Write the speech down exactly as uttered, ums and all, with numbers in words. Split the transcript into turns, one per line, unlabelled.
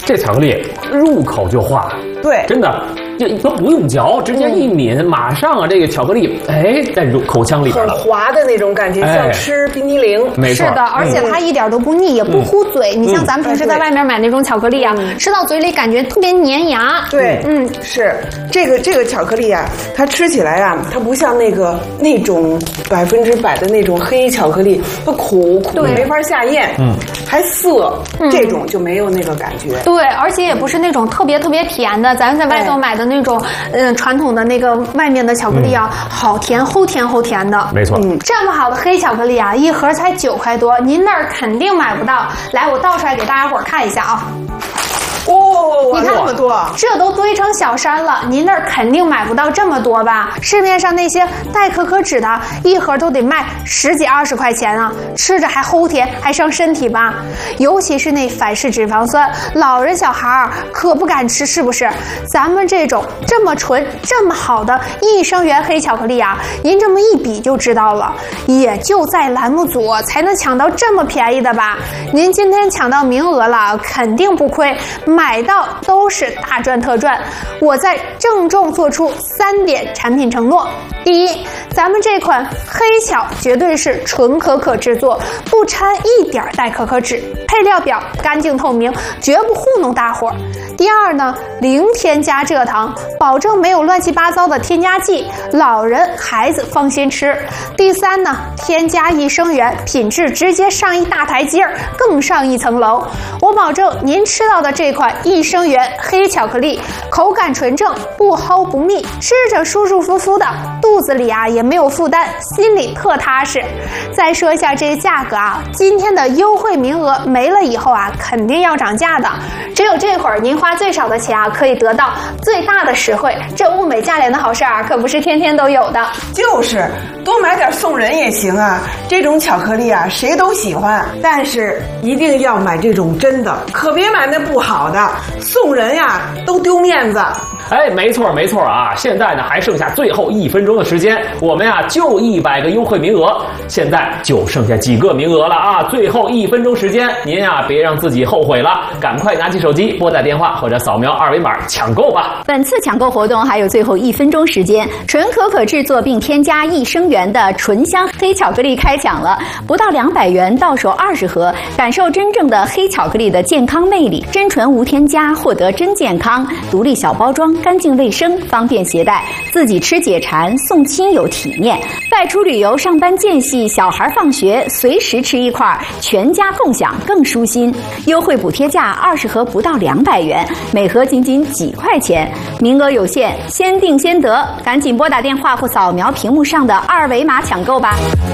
这巧克力入口就化，
对，
真的。这都不用嚼，直接一抿，嗯、马上啊，这个巧克力哎在入口腔里边了，
很滑的那种感觉，像吃冰激凌。
没错，
是的，而且它一点都不腻，也不糊嘴。
嗯、
你像咱们平时在外面买那种巧克力啊，嗯、吃到嘴里感觉特别粘牙。
对，嗯，是这个这个巧克力啊，它吃起来啊，它不像那个那种百分之百的那种黑巧克力，它苦苦没法下咽，嗯，还涩，嗯、这种就没有那个感觉。
对，而且也不是那种特别特别甜的，咱们在外头买的那种，嗯、呃，传统的那个外面的巧克力啊，嗯、好甜，齁甜齁甜的。
没错，
嗯，这么好的黑巧克力啊，一盒才九块多，您那儿肯定买不到。来，我倒出来给大家伙儿看一下啊。
哦，
你看
这么多，
这都堆成小山了，您那儿肯定买不到这么多吧？市面上那些带可可脂的，一盒都得卖十几二十块钱啊，吃着还齁甜，还伤身体吧？尤其是那反式脂肪酸，老人小孩儿可不敢吃，是不是？咱们这种这么纯、这么好的益生元黑巧克力啊，您这么一比就知道了，也就在栏目组才能抢到这么便宜的吧？您今天抢到名额了，肯定不亏。买到都是大赚特赚，我再郑重做出三点产品承诺。第一，咱们这款黑巧绝对是纯可可制作，不掺一点代可可脂，配料表干净透明，绝不糊弄大伙儿。第二呢，零添加蔗糖，保证没有乱七八糟的添加剂，老人孩子放心吃。第三呢，添加益生元，品质直接上一大台阶儿，更上一层楼。我保证您吃到的这款益生元黑巧克力口感纯正，不齁不腻，吃着舒舒服服的，肚子里啊也没有负担，心里特踏实。再说一下这个价格啊，今天的优惠名额没了以后啊，肯定要涨价的。只有这会儿您花最少的钱啊，可以得到最大的实惠。这物美价廉的好事啊，可不是天天都有的。
就是多买点送人也行啊，这种巧克力啊，谁都喜欢，但是一定要买这种真的，可别买那不好的，送人呀都丢面子。
哎，没错没错啊！现在呢还剩下最后一分钟的时间，我们呀就一百个优惠名额，现在就剩下几个名额了啊！最后一分钟时间，您呀别让自己后悔了，赶快拿起手机拨打电话或者扫描二维码抢购吧！
本次抢购活动还有最后一分钟时间，纯可可制作并添加益生元的纯香黑巧克力开抢了，不到两百元到手二十盒，感受真正的黑巧克力的健康魅力，真纯无添加，获得真健康，独立小包装。干净卫生，方便携带，自己吃解馋，送亲友体面。外出旅游、上班间隙，小孩放学，随时吃一块，全家共享更舒心。优惠补贴价二十盒不到两百元，每盒仅仅几块钱，名额有限，先定先得，赶紧拨打电话或扫描屏幕上的二维码抢购吧。